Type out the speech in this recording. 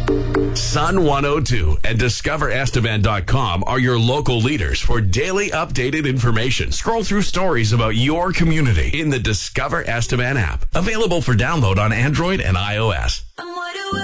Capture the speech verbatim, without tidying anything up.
Sun one oh two and discover esteban dot com are your local leaders for daily updated information. Scroll through stories about your community in the Discover Esteban app. Available for download on Android and iOS.